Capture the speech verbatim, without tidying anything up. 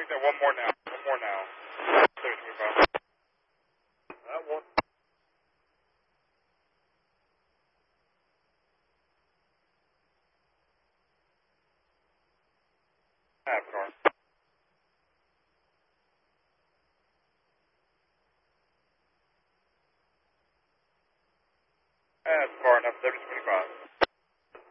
think that one more now. One more now. seven twenty-five. That one. Half car. That's far enough, seven twenty-five.